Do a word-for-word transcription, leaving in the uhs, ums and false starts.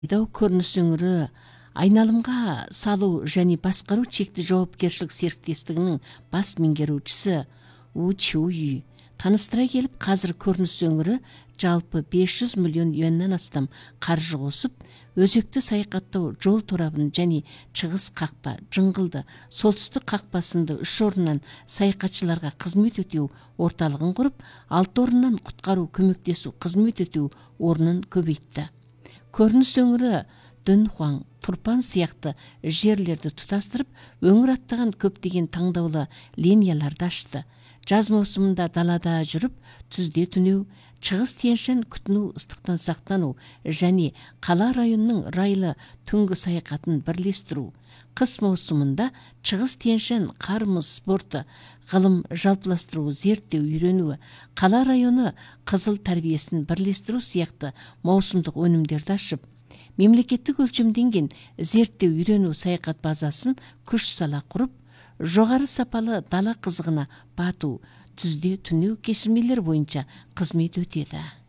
Дау көрүнүс өңүрү айналымга салуу және баскаруу чекти жоопкерчилик сериктестигинин бас меңгерүүчүсү У Чуй тааныстыра келип, казыр көрүнүс өңүрү жалпы беш жүз миллион юандан астам каржы косуп, өзөктү саякаттоо жол торабын және чыгыс какпа, Жыңгылды, солтүстүк какпа сынды үч орундан саякатчыларга кызмет өтүү орталыгын куруп, алты орундан куткаруу көмөктөсүү кызмет өтүү орнун көбөйттү. Көрүнүс өңүрү Дөнхуаң, Турпан сыяктуу жерлерди туташтырып, өңүр аттаган көптөгөн таңдаулуу линияларды ачты. Жаз маусумунда далада жүрүп, түздө түнөө, Чыгыс Тянь-Шань күтүнүү, ыстыктан сактануу және кала районунун райлы түнгү саякатын бирлештирүү. Кыш маусумунда Чыгыс Тянь-Шань кар муз спорту, гылым жалпылаштыруу, зерттөө, үйрөнүү, кала району кызыл тарбиесин бирлештирүү сыяктуу маусумдук өнүмдөрдү ашып, мемлекеттик өлчөмдөнген зерттөө, үйрөнүү саякат базасын күч сала куруп, жогору сапалы дала кызыгына батуу, түздө түнөө кечирмелер боюнча кызмет өтөдү.